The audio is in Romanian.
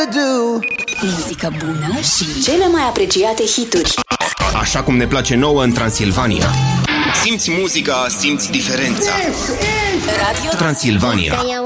ever do. Muzică bună și cele mai apreciate hituri. Așa cum ne place nouă în Transilvania. Simți muzica, simți diferența. Radio Transilvania.